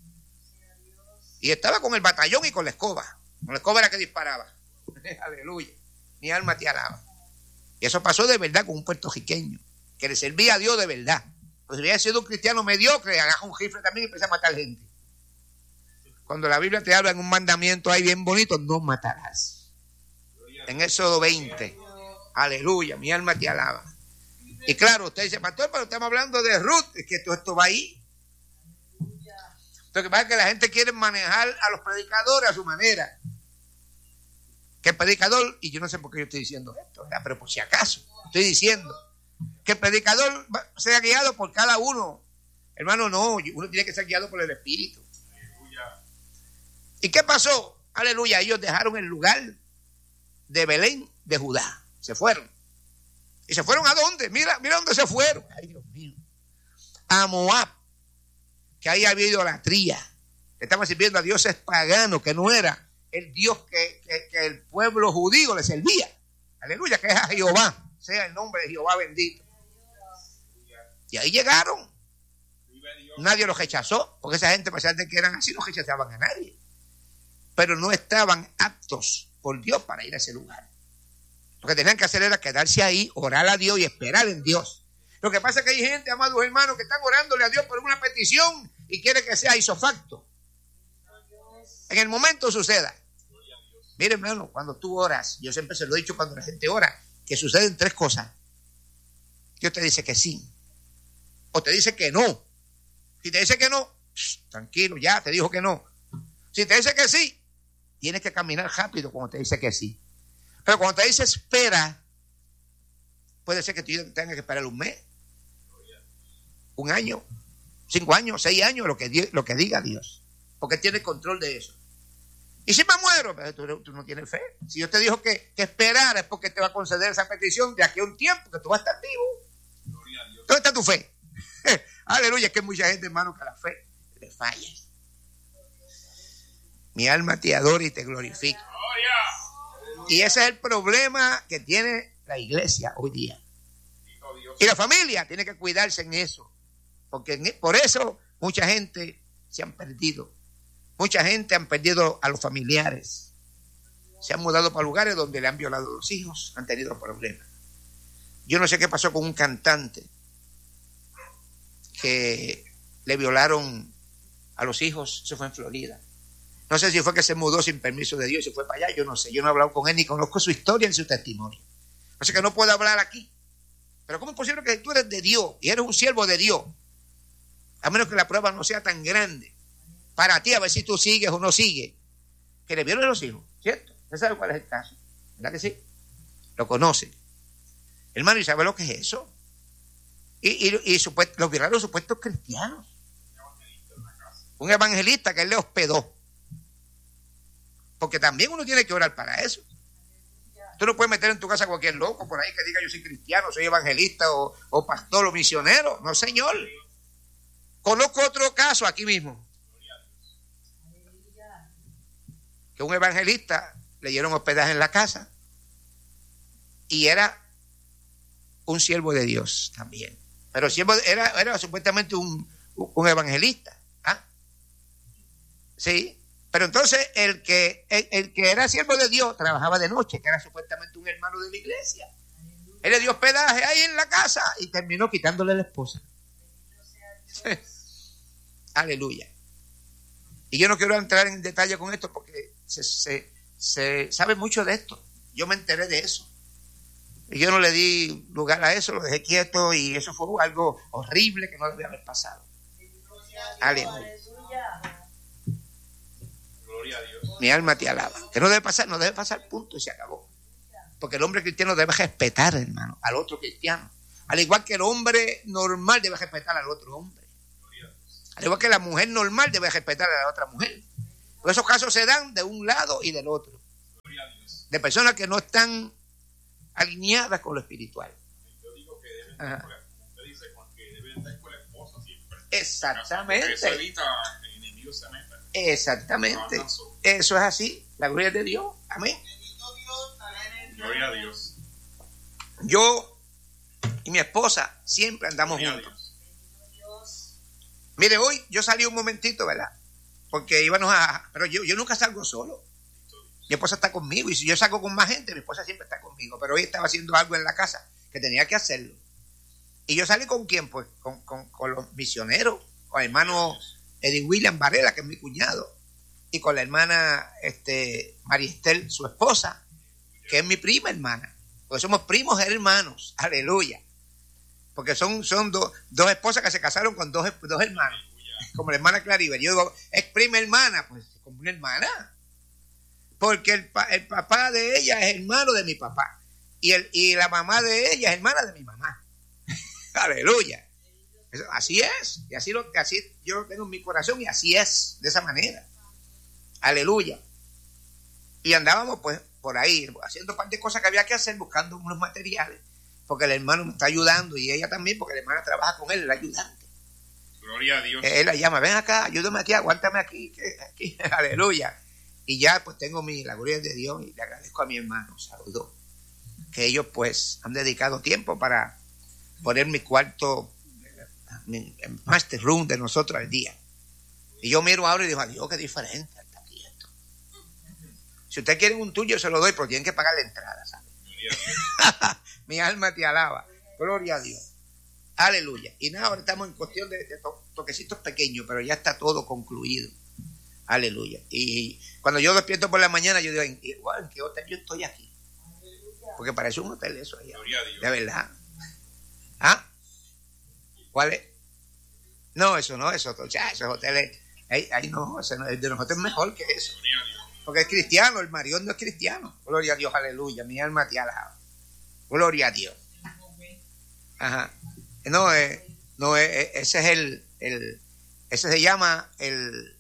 Speaker 1: Y estaba con el batallón y con la escoba. Con la escoba era que disparaba. Aleluya. Mi alma te alaba. Y eso pasó de verdad con un puertorriqueño que le servía a Dios de verdad. Pues si hubiera sido un cristiano mediocre, agarra un rifle también y empieza a matar gente. Cuando la Biblia te habla en un mandamiento ahí bien bonito, no matarás. En Éxodo veinte. Aleluya, mi alma te alaba. Y claro, usted dice, pastor, pero estamos hablando de Ruth, es que todo esto va ahí. Lo que pasa es que la gente quiere manejar a los predicadores a su manera. Que el predicador, y yo no sé por qué yo estoy diciendo esto, ¿verdad? Pero por si acaso, estoy diciendo que el predicador sea guiado por cada uno. Hermano, no, uno tiene que ser guiado por el Espíritu. Aleluya. ¿Y qué pasó? Aleluya, ellos dejaron el lugar de Belén de Judá. Se fueron. ¿Y se fueron a dónde? Mira, mira dónde se fueron. Ay, Dios mío. A Moab. Que ahí había idolatría, que estaban sirviendo a dioses paganos, que no era el Dios que, que, que el pueblo judío le servía. Aleluya, que es a Jehová, sea el nombre de Jehová bendito. Y ahí llegaron. Nadie los rechazó, porque esa gente, a pesar de que eran así, no rechazaban a nadie. Pero no estaban aptos por Dios para ir a ese lugar. Lo que tenían que hacer era quedarse ahí, orar a Dios y esperar en Dios. Lo que pasa es que hay gente, amados hermanos, que están orándole a Dios por una petición y quiere que sea isofacto. En el momento suceda. Mire, hermano, cuando tú oras, yo siempre se lo he dicho cuando la gente ora, que suceden tres cosas. Dios te dice que sí, o te dice que no. Si te dice que no, tranquilo, ya te dijo que no. Si te dice que sí, tienes que caminar rápido cuando te dice que sí. Pero cuando te dice espera, puede ser que tú tengas que esperar un mes, un año, cinco años, seis años, lo que, lo que diga Dios. Porque Él tiene control de eso. Y si me muero, pero tú, tú no tienes fe. Si Dios te dijo que, que esperar es porque te va a conceder esa petición de aquí a un tiempo, que tú vas a estar vivo. ¿Dónde está tu fe? Aleluya, es que hay mucha gente, hermano, que la fe le falla. Mi alma te adora y te glorifica. Y ese es el problema que tiene la iglesia hoy día. Y la familia tiene que cuidarse en eso. Porque por eso mucha gente se han perdido. Mucha gente han perdido a los familiares. Se han mudado para lugares donde le han violado a los hijos. Han tenido problemas. Yo no sé qué pasó con un cantante que le violaron a los hijos. Se fue en Florida. No sé si fue que se mudó sin permiso de Dios y se fue para allá. Yo no sé. Yo no he hablado con él ni conozco su historia ni su testimonio. O sea que no puedo hablar aquí. Pero ¿cómo es posible que tú eres de Dios y eres un siervo de Dios? A menos que la prueba no sea tan grande. Para ti, a ver si tú sigues o no sigues. Que le vieron los hijos, ¿cierto? ¿Usted sabe cuál es el caso? ¿Verdad que sí? Lo conoce. Hermano, ¿y sabe lo que es eso? Y, y, y supuest, los vieron los supuestos cristianos. Un evangelista que él le hospedó. Porque también uno tiene que orar para eso. Tú no puedes meter en tu casa a cualquier loco por ahí que diga yo soy cristiano, soy evangelista o, o pastor o misionero. No, señor. Conozco otro caso aquí mismo. Que un evangelista le dieron hospedaje en la casa y era un siervo de Dios también. Pero siervo era, era supuestamente un, un evangelista. ¿Ah? Sí. Pero entonces el que, el, el que era siervo de Dios trabajaba de noche, que era supuestamente un hermano de la iglesia. Él le dio hospedaje ahí en la casa y terminó quitándole la esposa. Sí. Aleluya. Y yo no quiero entrar en detalle con esto porque se, se, se sabe mucho de esto. Yo me enteré de eso. Y yo no le di lugar a eso, lo dejé quieto y eso fue algo horrible que no debía haber pasado. Aleluya.
Speaker 3: Gloria a Dios.
Speaker 1: Mi alma te alaba. Que no debe pasar, no debe pasar, punto, y se acabó. Porque el hombre cristiano debe respetar, hermano, al otro cristiano. Al igual que el hombre normal debe respetar al otro hombre. Al igual que la mujer normal debe respetar a la otra mujer. Porque esos casos se dan de un lado y del otro. De personas que no están alineadas con lo espiritual.
Speaker 3: Yo digo que deben estar con la, usted dice que deben estar con la esposa siempre.
Speaker 1: Exactamente.
Speaker 3: Eso evita que el enemigo se meta.
Speaker 1: Exactamente. Eso es así. La gloria es de Dios. Amén.
Speaker 3: Gloria a Dios.
Speaker 1: Yo y mi esposa siempre andamos
Speaker 3: Gloria
Speaker 1: juntos. Mire, hoy yo salí un momentito, ¿verdad? Porque íbamos a... Pero yo, yo nunca salgo solo. Mi esposa está conmigo. Y si yo salgo con más gente, mi esposa siempre está conmigo. Pero hoy estaba haciendo algo en la casa que tenía que hacerlo. ¿Y yo salí con quién? Pues con, con, con los misioneros. Con el hermano Eddie William Varela, que es mi cuñado. Y con la hermana este, María Estel, su esposa, que es mi prima hermana. Porque somos primos hermanos. Aleluya. Porque son, son do, dos esposas que se casaron con dos, dos hermanos. Como la hermana Claribel. Yo digo, es prima hermana. Pues como una hermana. Porque el, el papá de ella es hermano de mi papá. Y, el, y la mamá de ella es hermana de mi mamá. Aleluya. Eso, así es. Y así, lo, así yo lo tengo en mi corazón. Y así es. De esa manera. Aleluya. Y andábamos pues por ahí. Haciendo un par de cosas que había que hacer. Buscando unos materiales. Porque el hermano me está ayudando y ella también, porque la hermana trabaja con él, el ayudante.
Speaker 3: Gloria a Dios.
Speaker 1: Él la llama, ven acá, ayúdame aquí, aguántame aquí, que, aquí, aleluya. Y ya pues tengo mi, la gloria de Dios y le agradezco a mi hermano, saludo, que ellos pues han dedicado tiempo para poner mi cuarto, mi master room de nosotros al día. Y yo miro ahora y digo, adiós, qué diferente está aquí esto. Si ustedes quieren un tuyo, se lo doy, pero tienen que pagar la entrada, ¿sabes? Mi alma te alaba. Gloria a Dios. Aleluya. Y nada, ahora estamos en cuestión de, de to, toquecitos pequeños, pero ya está todo concluido. Aleluya. Y cuando yo despierto por la mañana, yo digo, ¿en qué, wow, ¿en qué hotel yo estoy aquí? Porque parece un hotel eso allá.
Speaker 3: Gloria a Dios.
Speaker 1: De verdad. ¿Ah? ¿Cuál es? No, eso no, eso, ya, esos hoteles, ahí, ahí no, ese no, el de nosotros es mejor que eso.
Speaker 3: Gloria a Dios.
Speaker 1: Porque es cristiano, el marido no es cristiano. Gloria a Dios, aleluya. Mi alma te alaba. Gloria a Dios. Ajá. No, eh, no eh, ese es el, el, ese se llama el,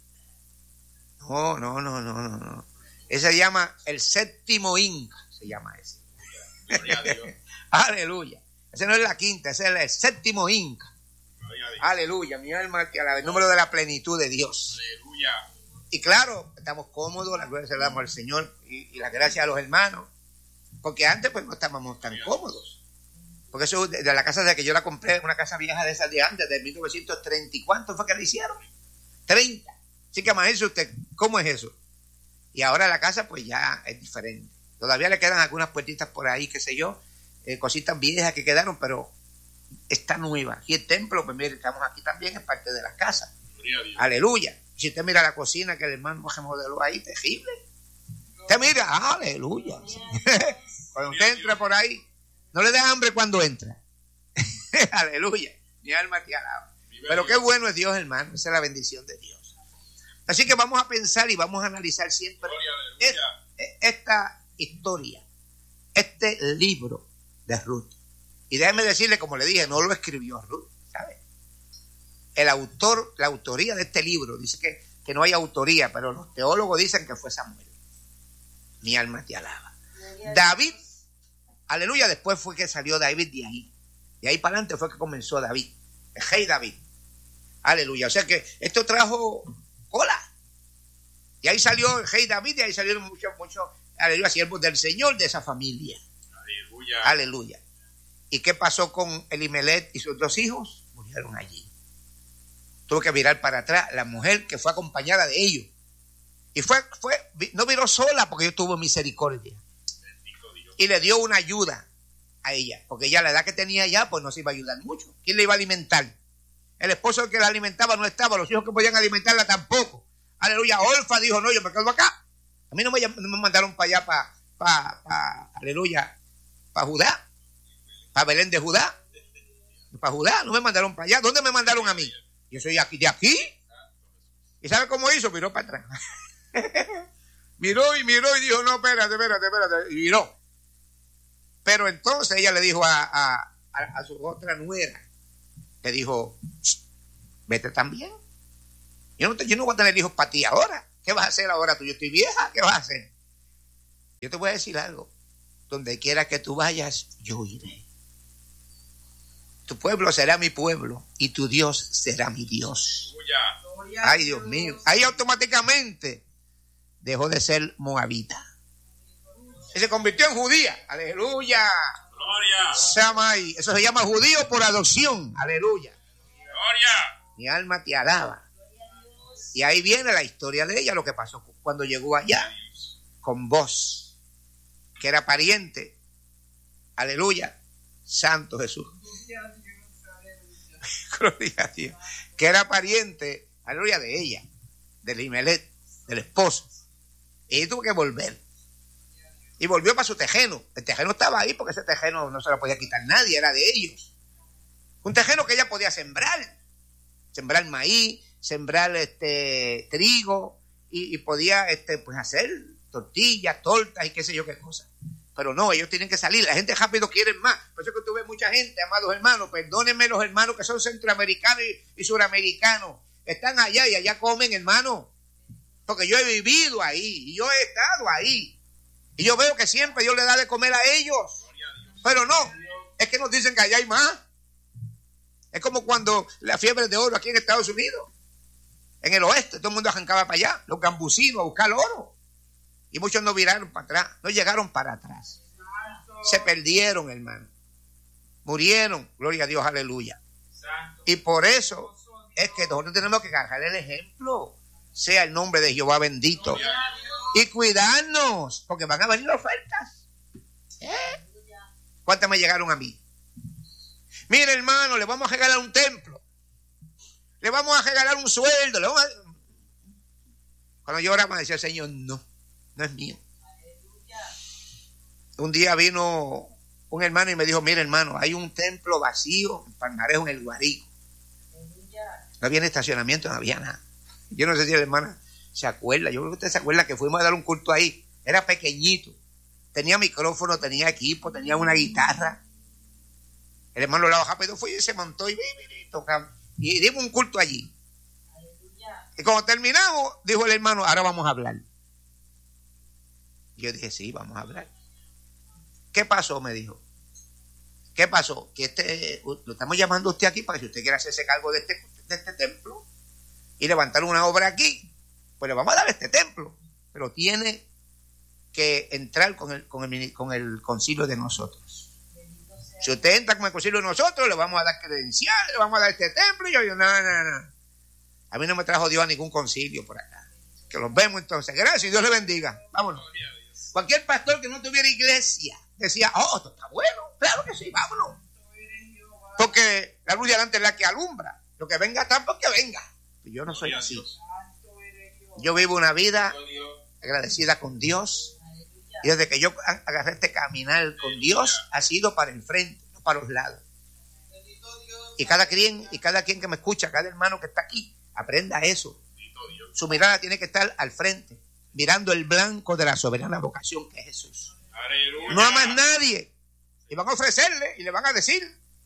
Speaker 1: no, no, no, no, no, no. Ese se llama el séptimo Inca, se llama ese.
Speaker 3: Gloria a Dios.
Speaker 1: Aleluya. Ese no es la quinta, ese es el séptimo Inca.
Speaker 3: Gloria a Dios.
Speaker 1: Aleluya, mi alma te alaba. El número de la plenitud de Dios.
Speaker 3: Aleluya.
Speaker 1: Y claro, estamos cómodos, la gloria se la damos al Señor y, y la gracia a los hermanos. Porque antes pues no estábamos tan cómodos. Porque eso de, de la casa de que yo la compré, una casa vieja de esas de antes, de mil novecientos treinta. ¿Y cuánto fue que la hicieron? treinta. Así que imagínese usted, ¿cómo es eso? Y ahora la casa pues ya es diferente. Todavía le quedan algunas puertitas por ahí, qué sé yo, eh, cositas viejas que quedaron, pero está nueva. Y el templo, pues mire, estamos aquí también, es parte de la casa. Aleluya. Si usted mira la cocina que el hermano remodeló ahí, terrible. Usted mira, aleluya. Cuando usted entra por ahí, no le da hambre cuando entra. Aleluya. Mi alma te alaba. Pero qué bueno es Dios, hermano. Esa es la bendición de Dios. Así que vamos a pensar y vamos a analizar siempre es, esta historia, este libro de Ruth. Y déjeme decirle, como le dije, no lo escribió Ruth, ¿sabe? El autor, la autoría de este libro, dice que, que no hay autoría, pero los teólogos dicen que fue Samuel. Mi alma te alaba. David, aleluya, después fue que salió David de ahí. De ahí para adelante fue que comenzó David, el rey David. Aleluya. O sea que esto trajo cola. Y ahí salió el rey David, y ahí salieron muchos, muchos, aleluya, siervos del Señor de esa familia. Aleluya. Aleluya. ¿Y qué pasó con Elimelech y sus dos hijos? Murieron allí. Tuvo que mirar para atrás la mujer que fue acompañada de ellos. Y fue, fue, no miró sola porque Dios tuvo misericordia. Y le dio una ayuda a ella. Porque ella, la edad que tenía ya, pues no se iba a ayudar mucho. ¿Quién le iba a alimentar? El esposo que la alimentaba no estaba. Los hijos que podían alimentarla tampoco. Aleluya. Orfa dijo, no, yo me quedo acá. A mí no me, no me mandaron para allá, para, para, para, aleluya, para Judá. Para Belén de Judá. Para Judá, no me mandaron para allá. ¿Dónde me mandaron a mí? Yo soy aquí, de aquí. ¿Y sabe cómo hizo? Miró para atrás. Miró y miró y dijo, no, espérate, espérate, espérate. Y miró. Pero entonces ella le dijo a, a, a, a su otra nuera, le dijo, vete también. Yo no, te, yo no voy a tener hijos para ti ahora. ¿Qué vas a hacer ahora tú? Yo estoy vieja, ¿qué vas a hacer? Yo te voy a decir algo. Donde quiera que tú vayas, yo iré. Tu pueblo será mi pueblo y tu Dios será mi Dios. Ay, Dios mío. Ahí automáticamente dejó de ser moabita. Y se convirtió en judía. Aleluya. Gloria. Eso se llama judío por adopción. Aleluya. Gloria. Mi alma te alaba. Y ahí viene la historia de ella, lo que pasó cuando llegó allá con Boz, que era pariente. Aleluya. Santo Jesús. Gloria a Dios. Que era pariente, aleluya, de ella, de Elimelech, del esposo. Y tuvo que volver. Y volvió para su tejeno. El tejeno estaba ahí porque ese tejeno no se lo podía quitar nadie, era de ellos. Un tejeno que ella podía sembrar. Sembrar maíz, sembrar este trigo y, y podía este, pues hacer tortillas, tortas y qué sé yo qué cosa. Pero no, ellos tienen que salir. La gente rápido quiere más. Por eso es que tú ves mucha gente, amados hermanos. Perdónenme los hermanos que son centroamericanos y, y suramericanos. Están allá y allá comen, hermano. Porque yo he vivido ahí y yo he estado ahí. Y yo veo que siempre Dios le da de comer a ellos. Pero no, es que nos dicen que allá hay más. Es como cuando la fiebre de oro aquí en Estados Unidos. En el oeste, todo el mundo arrancaba para allá. Los gambusinos a buscar oro. Y muchos no viraron para atrás, no llegaron para atrás. Se perdieron, hermano. Murieron, gloria a Dios, aleluya. Y por eso es que nosotros tenemos que agarrar el ejemplo. Sea el nombre de Jehová bendito. Y cuidarnos, porque van a venir ofertas. ¿Eh? ¿Cuántas me llegaron a mí? Mire, hermano, le vamos a regalar un templo. Le vamos a regalar un sueldo. Le vamos a... Cuando yo oraba, decía el Señor, no. No es mío. Un día vino un hermano y me dijo, mira hermano, hay un templo vacío en Palmarejo, en el Guarico. No había estacionamiento, no había nada. Yo no sé si la hermana se acuerda. Yo creo que usted se acuerda que fuimos a dar un culto ahí. Era pequeñito. Tenía micrófono, tenía equipo, tenía una guitarra. El hermano la rápido fue y se montó y, y, y tocamos. Y dimos un culto allí. Y cuando terminamos, dijo el hermano, ahora vamos a hablar. Yo dije, sí, vamos a hablar. ¿Qué pasó? Me dijo. ¿Qué pasó? Que este, lo estamos llamando a usted aquí para que si usted quiere hacerse cargo de este, de este templo y levantar una obra aquí, pues le vamos a dar este templo. Pero tiene que entrar con el, con el, con el concilio de nosotros. Si usted entra con el concilio de nosotros, le vamos a dar credencial, le vamos a dar este templo. Y yo digo, no, no, no. A mí no me trajo Dios a ningún concilio por acá. Que los vemos entonces. Gracias y Dios le bendiga. Vámonos. Cualquier pastor que no tuviera iglesia decía, oh, esto está bueno. Claro que sí, vámonos. Porque la luz de adelante es la que alumbra. Lo que venga está porque venga. Y yo no soy así. Yo vivo una vida agradecida con Dios. Y desde que yo agarré este caminar con Dios, ha sido para el frente, no para los lados. Y cada quien, y cada quien que me escucha, cada hermano que está aquí, aprenda eso. Su mirada tiene que estar al frente, mirando el blanco de la soberana vocación que es Jesús.
Speaker 3: Aleluya.
Speaker 1: No a más nadie. Y van a ofrecerle y le van a decir,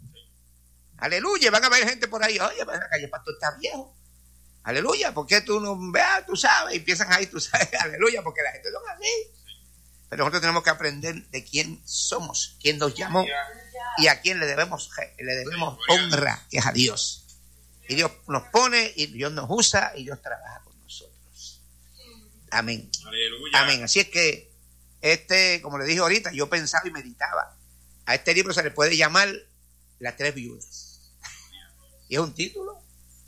Speaker 1: aleluya, y van a ver gente por ahí, oye, ven acá, el pastor está viejo. Aleluya, ¿por qué tú no veas? Tú sabes, y empiezan ahí, tú sabes, aleluya, porque la gente no es así. Pero nosotros tenemos que aprender de quién somos, quién nos llamó y a quién le debemos, le debemos honra, que es a Dios. Y Dios nos pone, y Dios nos usa, y Dios trabaja con nosotros. Amén.
Speaker 3: Aleluya.
Speaker 1: Amén. Así es que, este, como le dije ahorita, yo pensaba y meditaba. A este libro se le puede llamar Las Tres Viudas. Y es un título.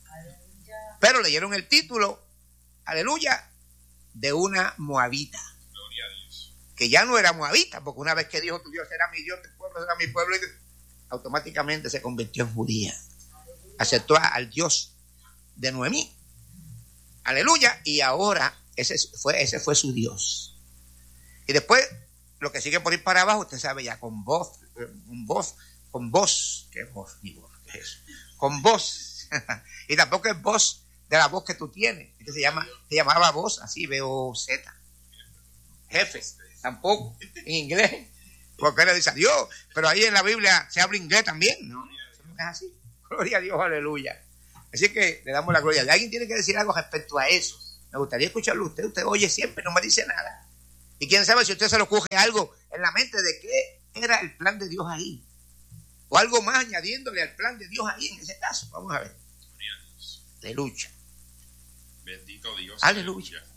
Speaker 1: Pero leyeron el título, aleluya, de una moabita.
Speaker 3: Gloria a Dios.
Speaker 1: Que ya no era moabita, porque una vez que dijo, tu Dios será mi Dios, tu pueblo será mi pueblo, y automáticamente se convirtió en judía. Aceptó al Dios de Noemí. Aleluya. Y ahora ese fue, ese fue su Dios. Y después, lo que sigue por ir para abajo, usted sabe ya, con voz, con voz, con voz, ¿qué voz? Ni voz, ¿qué es eso? Con voz. Y tampoco es voz de la voz que tú tienes. Este se llama, se llamaba voz, así, V O Z. Jefe, tampoco, en inglés. Porque él le dice a Dios, pero ahí en la Biblia se habla inglés también, ¿no? Es así. Gloria a Dios, aleluya. Así que le damos la gloria. ¿Alguien tiene que decir algo respecto a eso? Me gustaría escucharlo usted. Usted oye siempre, no me dice nada. Y quién sabe si usted se le ocurre algo en la mente de qué era el plan de Dios ahí. O algo más añadiéndole al plan de Dios ahí en ese caso. Vamos a ver. Aleluya.
Speaker 3: Bendito Dios.
Speaker 1: Aleluya. Aleluya.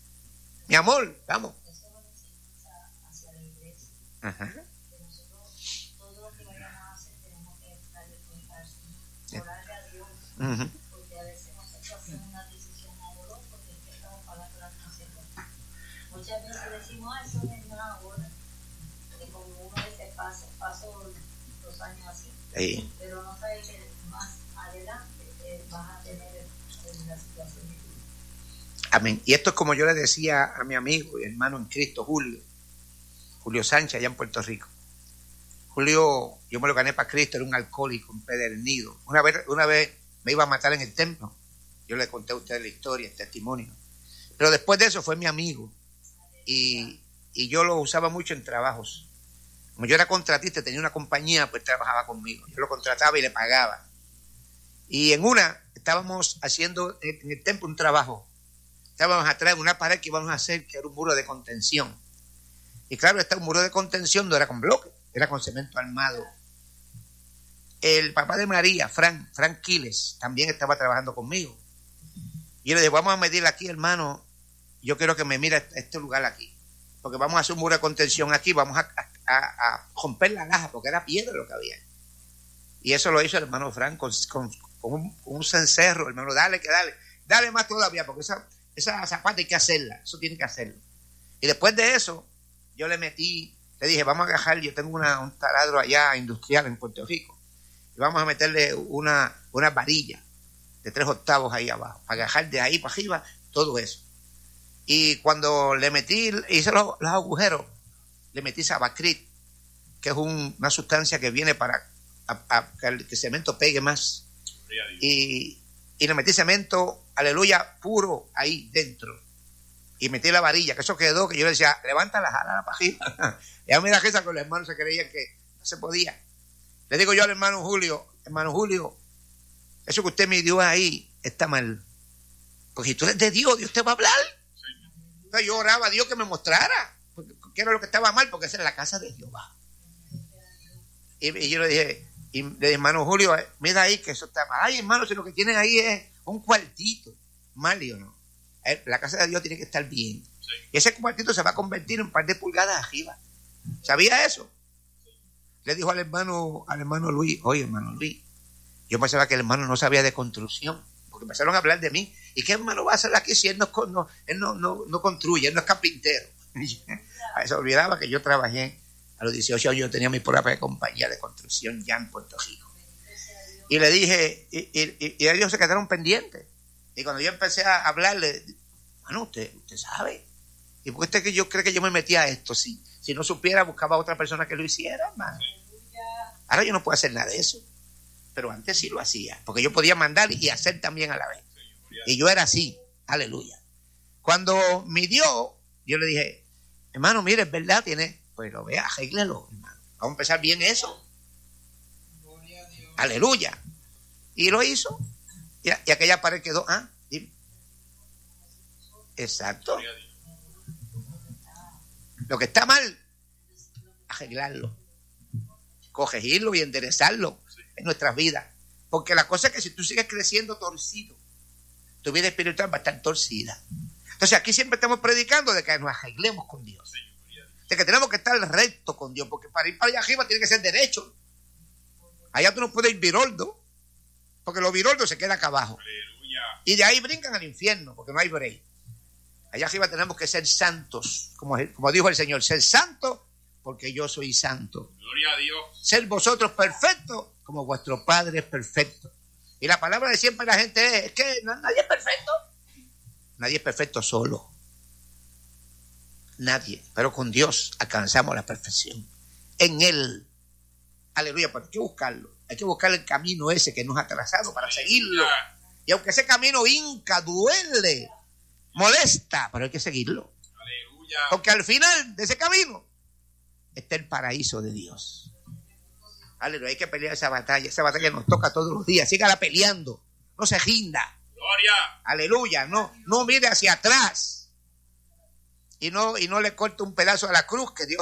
Speaker 1: Mi amor, vamos.
Speaker 2: Eso es una enseñanza hacia la iglesia.
Speaker 1: Ajá.
Speaker 2: Que nosotros, todo lo que vayamos a hacer, tenemos que darle cuenta al Señor, orarle a Dios,
Speaker 1: Uh-huh.
Speaker 2: porque a veces nosotros hacemos una decisión a dolor porque es que estamos pagando las consecuencias. Muchas veces decimos, ah, eso no es nada ahora. Y como uno dice, paso, paso los años así.
Speaker 1: Sí.
Speaker 2: Pero no sabe que más adelante eh, vas a tener eh, la situación difícil.
Speaker 1: Amén. Y esto es como yo le decía a mi amigo y hermano en Cristo, Julio, Julio Sánchez, allá en Puerto Rico. Julio, yo me lo gané para Cristo, era un alcohólico, un pedernido. Una vez, una vez me iba a matar en el templo. Yo le conté a ustedes la historia, el testimonio. Pero después de eso fue mi amigo. Y, y yo lo usaba mucho en trabajos. Como yo era contratista, tenía una compañía, pues trabajaba conmigo. Yo lo contrataba y le pagaba. Y en una, estábamos haciendo en el templo un trabajo. Estábamos atrás de una pared que íbamos a hacer, que era un muro de contención. Y claro, este muro de contención no era con bloque, era con cemento armado. El papá de María, Frank, Frank Quiles, también estaba trabajando conmigo. Y yo le dije, vamos a medir aquí, hermano, yo quiero que me mire este lugar aquí. Porque vamos a hacer un muro de contención aquí, vamos a, a, a romper la laja, porque era piedra lo que había. Y eso lo hizo el hermano Frank con, con, con, un, con un cencerro, hermano, dale, que dale, dale más todavía, porque esa, esa zapata hay que hacerla, eso tiene que hacerlo. Y después de eso, yo le metí, le dije, vamos a agajar, yo tengo una, un taladro allá industrial en Puerto Rico, y vamos a meterle una, una varilla de tres octavos ahí abajo, para agajar de ahí para arriba todo eso. Y cuando le metí, hice los, los agujeros, le metí Sabacrit, que es un, una sustancia que viene para a, a, que el, que el cemento pegue más. Y, y le metí cemento, aleluya, puro ahí dentro. Y metí la varilla, que eso quedó, que yo le decía, levántala, jala para arriba. Y a mí la risa con los hermanos se creían que no se podía. Le digo yo al hermano Julio, hermano Julio, eso que usted me dio ahí está mal. Porque si tú eres de Dios, Dios te va a hablar. Entonces yo oraba a Dios que me mostrara qué era lo que estaba mal, porque esa es la casa de Jehová. Y, y yo le dije, y le dije, hermano Julio, mira ahí que eso está mal. Ay, hermano, si lo que tienen ahí es un cuartito. Mal, ¿o no? La casa de Dios tiene que estar bien. Sí. Y ese cuartito se va a convertir en un par de pulgadas arriba. ¿Sabía eso? Sí. Le dijo al hermano, al hermano Luis, oye, hermano Luis, yo pensaba que el hermano no sabía de construcción, porque empezaron a hablar de mí. ¿Y qué hermano va a hacer aquí si él no, no, él no, no, no construye, él no es carpintero? Se olvidaba que yo trabajé a los dieciocho años, yo tenía mi propia compañía de construcción ya en Puerto Rico. Y le dije, y, y, y ellos se quedaron pendientes. Y cuando yo empecé a hablarle, bueno, usted, usted sabe. ¿Y por qué usted que yo cree que yo me metía a esto? Si, si no supiera, buscaba a otra persona que lo hiciera, hermano. Ahora yo no puedo hacer nada de eso. pero antes sí lo hacía, porque yo podía mandar y hacer también a la vez. Y yo era así, aleluya. Cuando me dio, yo le dije, hermano, mire, es verdad, tiene, pues lo vea, arréglelo, hermano. Vamos a empezar bien eso. Aleluya. Y lo hizo. Y, y aquella pared quedó, ah, dime. Exacto. Lo que está mal, arreglarlo, corregirlo y enderezarlo en nuestras vidas. Porque la cosa es que si tú sigues creciendo torcido, tu vida espiritual va a estar torcida. Entonces aquí siempre estamos predicando de que nos arreglemos con Dios, de que tenemos que estar recto con Dios, porque para ir para allá arriba tiene que ser derecho. Allá tú no puedes ir viroldo, porque los viroldos se quedan acá abajo. Aleluya. Y de ahí brincan al infierno, porque no hay break. Allá arriba tenemos que ser santos, como, como dijo el Señor, ser santos porque yo soy santo.
Speaker 3: Gloria a Dios.
Speaker 1: Ser vosotros perfectos como vuestro Padre es perfecto. Y la palabra de siempre la gente es, es que no, nadie es perfecto. Nadie es perfecto solo. Nadie. Pero con Dios alcanzamos la perfección. En Él. Aleluya, pero hay que buscarlo. Hay que buscar el camino ese que nos ha trazado para seguirlo. Y aunque ese camino hinca, duele, molesta, pero hay que seguirlo. Aleluya. Porque al final de ese camino está el paraíso de Dios. Aleluya, hay que pelear esa batalla. Esa batalla nos toca todos los días. Sígala peleando. No se rinda.
Speaker 3: Gloria.
Speaker 1: Aleluya. No, no mire hacia atrás. Y no, y no le corte un pedazo a la cruz que Dios